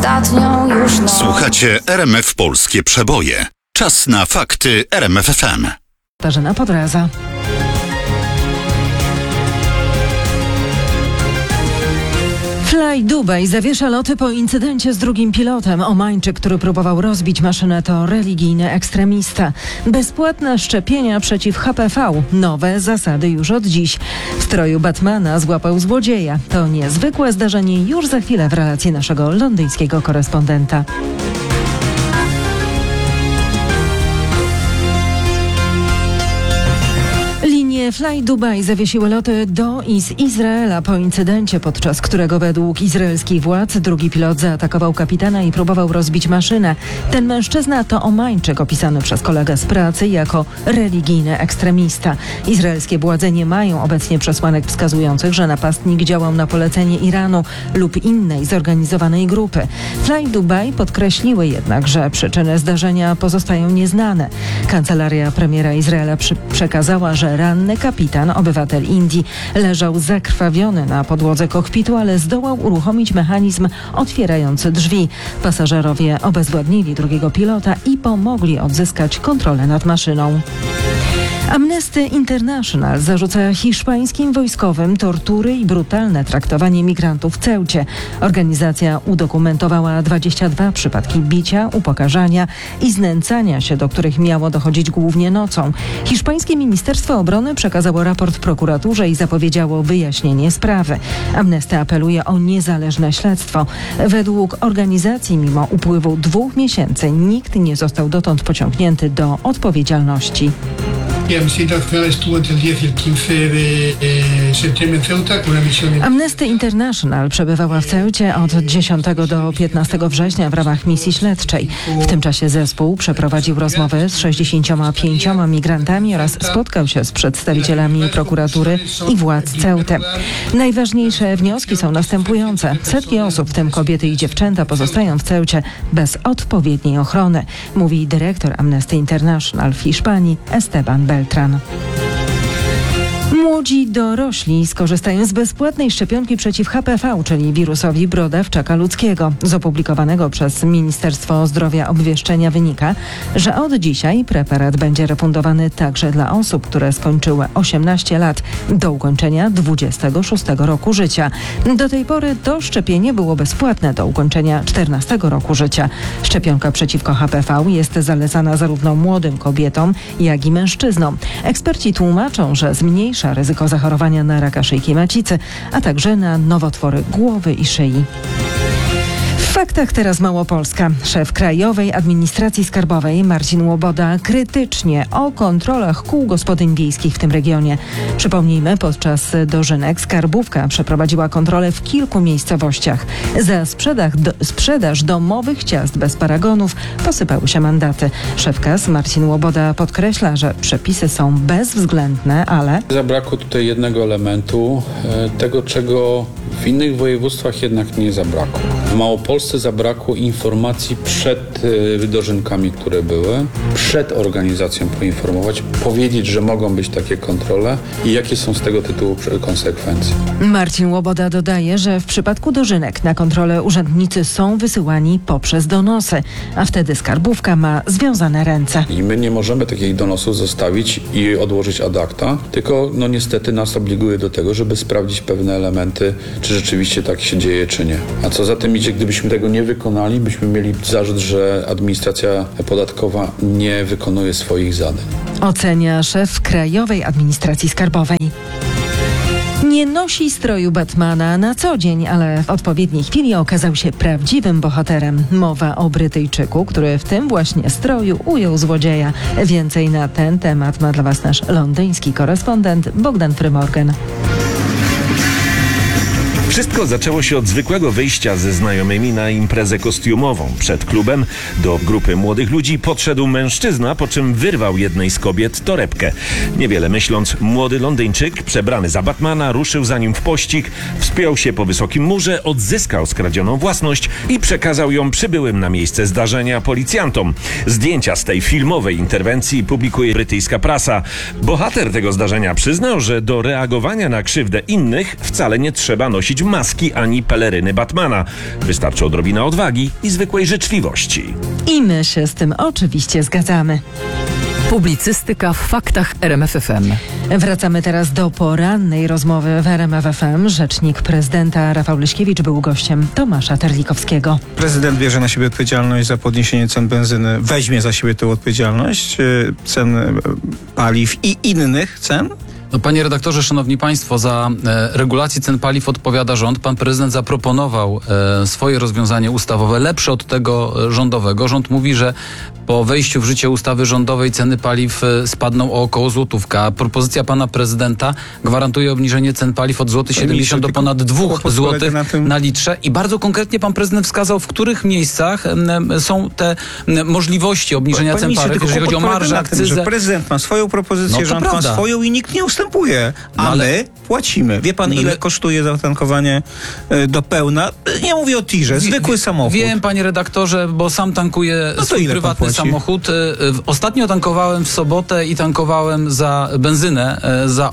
ostatnią już noc. Słuchacie RMF Polskie Przeboje. Czas na fakty RMF FM. Katarzyna Podraza. Fly Dubai zawiesza loty po incydencie z drugim pilotem. Omańczyk, który próbował rozbić maszynę, to religijny ekstremista. Bezpłatne szczepienia przeciw HPV. Nowe zasady już od dziś. W stroju Batmana złapał złodzieja. To niezwykłe zdarzenie już za chwilę w relacji naszego londyńskiego korespondenta. Fly Dubai zawiesiły loty do i z Izraela po incydencie, podczas którego według izraelskich władz drugi pilot zaatakował kapitana i próbował rozbić maszynę. Ten mężczyzna to Omańczyk, opisany przez kolegę z pracy jako religijny ekstremista. Izraelskie władze nie mają obecnie przesłanek wskazujących, że napastnik działał na polecenie Iranu lub innej zorganizowanej grupy. Fly Dubai podkreśliły jednak, że przyczyny zdarzenia pozostają nieznane. Kancelaria premiera Izraela przekazała, że ranny kapitan, obywatel Indii, leżał zakrwawiony na podłodze kokpitu, ale zdołał uruchomić mechanizm otwierający drzwi. Pasażerowie obezwładnili drugiego pilota i pomogli odzyskać kontrolę nad maszyną. Amnesty International zarzuca hiszpańskim wojskowym tortury i brutalne traktowanie migrantów w Ceucie. Organizacja udokumentowała 22 przypadki bicia, upokarzania i znęcania się, do których miało dochodzić głównie nocą. Hiszpańskie Ministerstwo Obrony przekazało raport prokuraturze i zapowiedziało wyjaśnienie sprawy. Amnesty apeluje o niezależne śledztwo. Według organizacji, mimo upływu 2 miesięcy, nikt nie został dotąd pociągnięty do odpowiedzialności. Amnesty International przebywała w Ceucie od 10 do 15 września w ramach misji śledczej. W tym czasie zespół przeprowadził rozmowy z 65 migrantami oraz spotkał się z przedstawicielami prokuratury i władz Ceuty. Najważniejsze wnioski są następujące. Setki osób, w tym kobiety i dziewczęta, pozostają w Ceucie bez odpowiedniej ochrony, mówi dyrektor Amnesty International w Hiszpanii Esteban Beltran. Młodzi dorośli skorzystają z bezpłatnej szczepionki przeciw HPV, czyli wirusowi brodawczaka ludzkiego. Z opublikowanego przez Ministerstwo Zdrowia obwieszczenia wynika, że od dzisiaj preparat będzie refundowany także dla osób, które skończyły 18 lat do ukończenia 26 roku życia. Do tej pory to szczepienie było bezpłatne do ukończenia 14 roku życia. Szczepionka przeciwko HPV jest zalecana zarówno młodym kobietom, jak i mężczyznom. Eksperci tłumaczą, że zmniejsza ryzyko zachorowania na raka szyjki macicy, a także na nowotwory głowy i szyi. W faktach teraz Małopolska. Szef Krajowej Administracji Skarbowej Marcin Łoboda krytycznie o kontrolach kół gospodyń wiejskich w tym regionie. Przypomnijmy, podczas dożynek skarbówka przeprowadziła kontrolę w kilku miejscowościach. Za sprzedaż domowych ciast bez paragonów posypały się mandaty. Szef KAS Marcin Łoboda podkreśla, że przepisy są bezwzględne, ale zabrakło tutaj jednego elementu, tego czego w innych województwach jednak nie zabrakło. W Małopolsce zabrakło informacji przed dożynkami, które były, przed organizacją poinformować, powiedzieć, że mogą być takie kontrole i jakie są z tego tytułu konsekwencje. Marcin Łoboda dodaje, że w przypadku dożynek na kontrolę urzędnicy są wysyłani poprzez donosy, a wtedy skarbówka ma związane ręce. I my nie możemy takich donosów zostawić i odłożyć ad acta, tylko niestety nas obliguje do tego, żeby sprawdzić pewne elementy, czy rzeczywiście tak się dzieje, czy nie. A co za tym idzie, gdybyśmy tego nie wykonali, byśmy mieli zarzut, że administracja podatkowa nie wykonuje swoich zadań. Ocenia szef Krajowej Administracji Skarbowej. Nie nosi stroju Batmana na co dzień, ale w odpowiedniej chwili okazał się prawdziwym bohaterem. Mowa o Brytyjczyku, który w tym właśnie stroju ujął złodzieja. Więcej na ten temat ma dla Was nasz londyński korespondent Bogdan Frymorgan. Wszystko zaczęło się od zwykłego wyjścia ze znajomymi na imprezę kostiumową. Przed klubem do grupy młodych ludzi podszedł mężczyzna, po czym wyrwał jednej z kobiet torebkę. Niewiele myśląc, młody Londyńczyk, przebrany za Batmana, ruszył za nim w pościg, wspiął się po wysokim murze, odzyskał skradzioną własność i przekazał ją przybyłym na miejsce zdarzenia policjantom. Zdjęcia z tej filmowej interwencji publikuje brytyjska prasa. Bohater tego zdarzenia przyznał, że do reagowania na krzywdę innych wcale nie trzeba nosić założyć maski ani peleryny Batmana. Wystarczy odrobina odwagi i zwykłej życzliwości. I my się z tym oczywiście zgadzamy. Publicystyka w faktach RMF FM. Wracamy teraz do porannej rozmowy w RMF FM. Rzecznik prezydenta Rafał Leśkiewicz był gościem Tomasza Terlikowskiego. Prezydent bierze na siebie odpowiedzialność za podniesienie cen benzyny, weźmie za siebie tę odpowiedzialność, cen paliw i innych cen. No, panie redaktorze, szanowni państwo, za regulację cen paliw odpowiada rząd. Pan prezydent zaproponował swoje rozwiązanie ustawowe, lepsze od tego rządowego. Rząd mówi, że po wejściu w życie ustawy rządowej ceny paliw spadną o około złotówkę. A propozycja pana prezydenta gwarantuje obniżenie cen paliw od 1,70 zł do ponad 2 zł na litrze. I bardzo konkretnie pan prezydent wskazał, w których miejscach są te możliwości obniżenia cen paliw, jeżeli chodzi o marżę, akcyzę. Że prezydent ma swoją propozycję, No to rząd prawda. ma swoją i nikt nie ustępuje. A my płacimy. Wie pan, ile kosztuje zatankowanie do pełna? Nie mówię o tirze, zwykły samochód. Wiem, panie redaktorze, bo sam tankuję to swój ile pan prywatny płaci? samochód. Ostatnio tankowałem w sobotę i tankowałem za benzynę za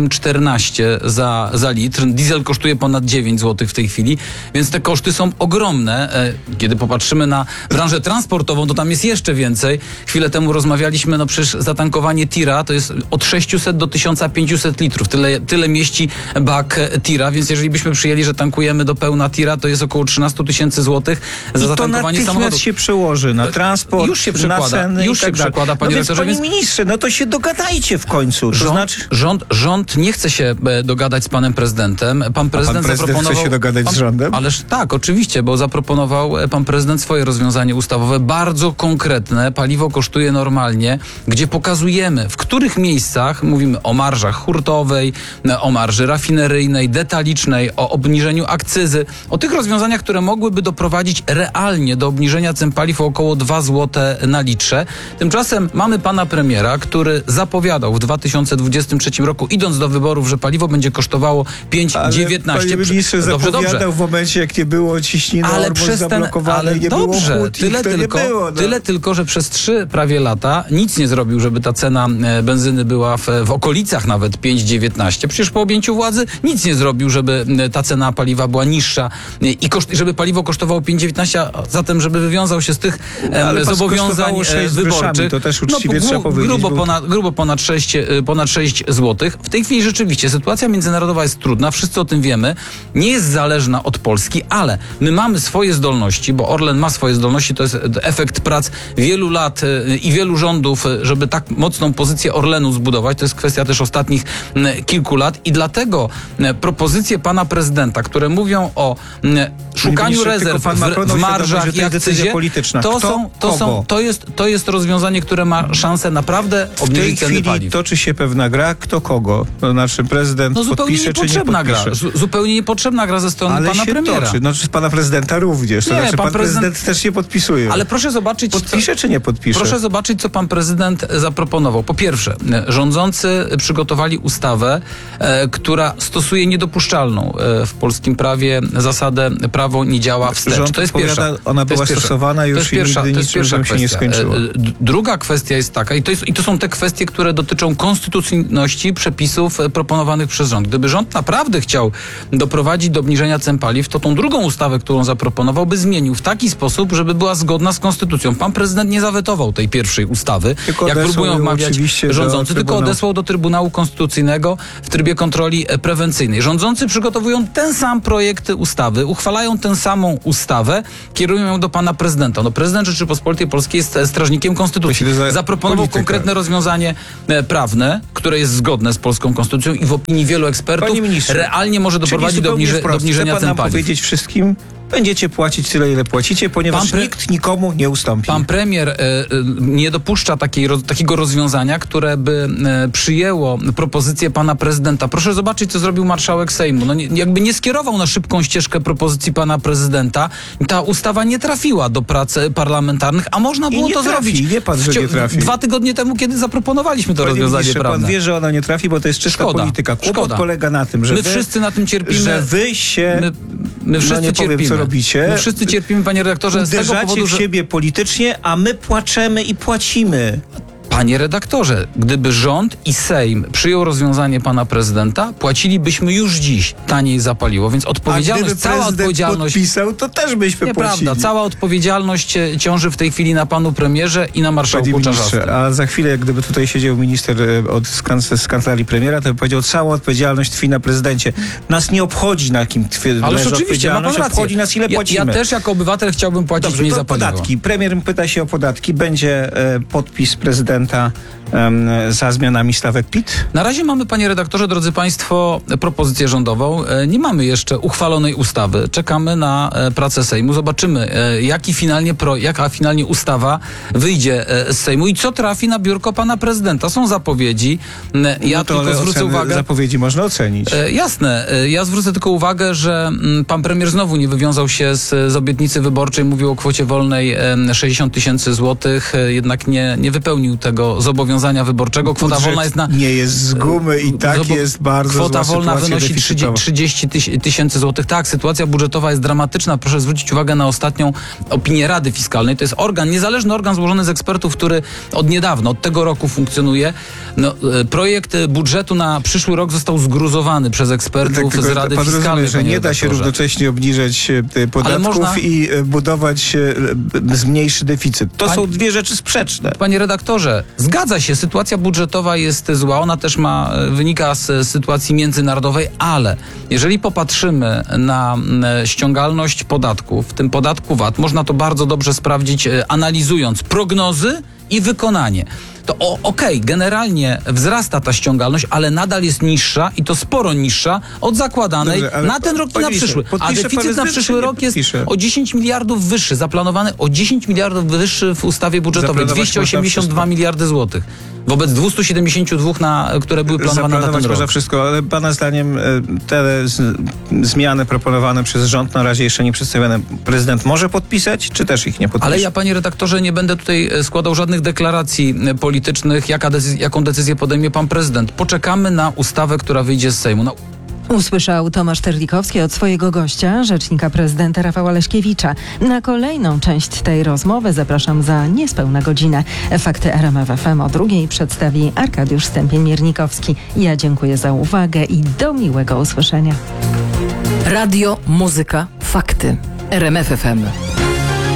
8,14 za litr. Diesel kosztuje ponad 9 zł w tej chwili, więc te koszty są ogromne. Kiedy popatrzymy na branżę transportową, to tam jest jeszcze więcej. Chwilę temu rozmawialiśmy, no przecież zatankowanie tira to jest od 600 do 1500 litrów. Tyle mieści bak tira, więc jeżeli byśmy przyjęli, że tankujemy do pełna tira, to jest około 13 000 złotych za zatankowanie to samochodu. się przełoży na transport, Już się na przekłada, ceny już i tak się dalej. przekłada, panie no więc, redaktorze, panie ministrze, no to się dogadajcie w końcu. To znaczy... Rząd nie chce się dogadać z panem prezydentem. Pan prezydent zaproponował... chce się dogadać z rządem? Ależ tak, oczywiście, bo zaproponował pan prezydent swoje rozwiązanie ustawowe, bardzo konkretne. Paliwo kosztuje normalnie, gdzie pokazujemy, w których miejscach mówimy o marżach hurtowej, o marży rafineryjnej, detalicznej, o obniżeniu akcyzy, o tych rozwiązaniach, które mogłyby doprowadzić realnie do obniżenia cen paliw o około 2 zł na litrze. Tymczasem mamy pana premiera, który zapowiadał w 2023 roku, idąc do wyborów, że paliwo będzie kosztowało 5,19. Panie ministrze, zapowiadał w momencie, jak nie było ciśniny, Ormus zablokowane, nie było hut, tyle tylko, że przez 3 prawie lata nic nie zrobił, żeby ta cena benzyny była w okolicach nawet 5,19. Przecież po objęciu władzy nic nie zrobił, żeby ta cena paliwa była niższa i żeby paliwo kosztowało 5,19, a zatem, żeby wywiązał się z tych zobowiązań wyborczych. To też uczciwie trzeba powiedzieć. Grubo ponad 6 zł. W tej chwili rzeczywiście sytuacja międzynarodowa jest trudna, wszyscy o tym wiemy. Nie jest zależna od Polski, ale my mamy swoje zdolności, bo Orlen ma swoje zdolności, to jest efekt prac wielu lat i wielu rządów, żeby tak mocną pozycję Orlenu zbudować. To jest kwestia też ostatnich kilku lat i dlatego propozycje pana prezydenta, które mówią o szukaniu rezerw w marżach i akcyzie, to jest rozwiązanie, które ma szansę naprawdę obniżyć ceny paliw. W tej chwili toczy się pewna gra, kto kogo. To znaczy prezydent podpisze, czy nie podpisze. Zupełnie niepotrzebna gra ze strony pana premiera. Toczy. No, z pana prezydenta również. To znaczy pan prezydent też nie podpisuje. Ale proszę zobaczyć... Podpisze, czy nie podpisze? Proszę zobaczyć, co pan prezydent zaproponował. Po pierwsze, rządzący przygotowali ustawę, która stosuje niedopuszczalną w polskim prawie zasadę prawo nie działa wstecz. Rząd to jest pierwsza. Ona była stosowana już i nigdy niczym się nie skończyło. Druga kwestia jest taka, i to są te kwestie, które dotyczą konstytucyjności przepisów proponowanych przez rząd. Gdyby rząd naprawdę chciał doprowadzić do obniżenia cen paliw, to tą drugą ustawę, którą zaproponował, by zmienił w taki sposób, żeby była zgodna z konstytucją. Pan prezydent nie zawetował tej pierwszej ustawy, jak próbują wmawiać rządzący, tylko odesłał do Trybunału Konstytucyjnego w trybie kontroli prewencyjnej. Rządzący przygotowują ten sam projekt ustawy, uchwalają tę samą ustawę, kierują ją do pana prezydenta. No, prezydent Rzeczypospolitej Polskiej jest strażnikiem konstytucji. Zaproponował konkretne rozwiązanie prawne, które jest zgodne z polską konstytucją i w opinii wielu ekspertów realnie może doprowadzić do obniżenia cen paliw. Powiedzieć wszystkim, będziecie płacić tyle, ile płacicie, ponieważ nikt nikomu nie ustąpi. Pan premier nie dopuszcza takiego rozwiązania, które by przyjęło propozycję pana prezydenta. Proszę zobaczyć, co zrobił marszałek Sejmu. No jakby nie skierował na szybką ścieżkę propozycji pana prezydenta. Ta ustawa nie trafiła do prac parlamentarnych, a można było to zrobić. Wie pan, że nie trafi. 2 tygodnie temu, kiedy zaproponowaliśmy to rozwiązanie prawne. Pan wie, że ona nie trafi, bo to jest czysta polityka. Kłopot polega na tym, że my wszyscy na tym cierpimy. Że wy się... My wszyscy nie cierpimy. Powiem, co robicie. My wszyscy cierpimy, panie redaktorze, z tego powodu, w siebie politycznie, a my płaczemy i płacimy. Panie redaktorze, gdyby rząd i Sejm przyjął rozwiązanie pana prezydenta, płacilibyśmy już dziś taniej za paliwo, więc odpowiedzialność, cała odpowiedzialność... podpisał, to też byśmy Nieprawda, płacili. cała odpowiedzialność ciąży w tej chwili na panu premierze i na marszałku Panie ministrze, Czarzastym. a za chwilę, jak gdyby tutaj siedział minister z kancelarii premiera, to by powiedział, całą odpowiedzialność tkwi na prezydencie. Nas nie obchodzi, na kim Ależ leży oczywiście, ma pan odpowiedzialność, rację. obchodzi nas, ile płacimy. Ja też jako obywatel chciałbym płacić Dobrze, mniej to za paliwo. podatki. Premier pyta się o podatki. Będzie podpis prezydenta za zmianami stawek PIT? Na razie mamy, panie redaktorze, drodzy państwo, propozycję rządową. Nie mamy jeszcze uchwalonej ustawy. Czekamy na pracę Sejmu. Zobaczymy, jaka finalnie ustawa wyjdzie z Sejmu i co trafi na biurko pana prezydenta. Są zapowiedzi. Ja tylko zwrócę uwagę... Zapowiedzi można ocenić. Jasne. Ja zwrócę tylko uwagę, że pan premier znowu nie wywiązał się z obietnicy wyborczej. Mówił o kwocie wolnej 60 000 złotych. Jednak nie wypełnił tego zobowiązania wyborczego. Kwota Budżet wolna jest na... nie jest z gumy i tak jest bardzo Kwota zła wolna sytuacja wynosi deficytowa. 30 000 złotych. Tak, sytuacja budżetowa jest dramatyczna. Proszę zwrócić uwagę na ostatnią opinię Rady Fiskalnej. To jest niezależny organ złożony z ekspertów, który od niedawna, od tego roku funkcjonuje. Projekt budżetu na przyszły rok został zgruzowany przez ekspertów z Rady pan Fiskalnej. rozumie, że nie da się redaktorze. równocześnie obniżać podatków i budować zmniejszy deficyt. To są dwie rzeczy sprzeczne. Panie redaktorze, zgadza się, sytuacja budżetowa jest zła, ona też wynika z sytuacji międzynarodowej, ale jeżeli popatrzymy na ściągalność podatków, w tym podatku VAT, można to bardzo dobrze sprawdzić, analizując prognozy i wykonanie. To generalnie wzrasta ta ściągalność, ale nadal jest niższa i to sporo niższa od zakładanej na ten rok i na przyszły. A deficyt na przyszły rok jest o 10 miliardów wyższy, zaplanowany o 10 miliardów wyższy w ustawie budżetowej, 282 miliardy złotych. Wobec 272, które były planowane na ten rok. Można wszystko, ale pana zdaniem te zmiany proponowane przez rząd na razie jeszcze nie przedstawione, prezydent może podpisać, czy też ich nie podpisze? Ale ja, panie redaktorze, nie będę tutaj składał żadnych deklaracji politycznych, jaką decyzję podejmie pan prezydent. Poczekamy na ustawę, która wyjdzie z Sejmu. Usłyszał Tomasz Terlikowski od swojego gościa, rzecznika prezydenta Rafała Leśkiewicza. Na kolejną część tej rozmowy zapraszam za niespełna godzinę. Fakty RMF FM o 2:00 przedstawi Arkadiusz Stępień-Miernikowski. Ja dziękuję za uwagę i do miłego usłyszenia. Radio, muzyka, fakty. RMF FM.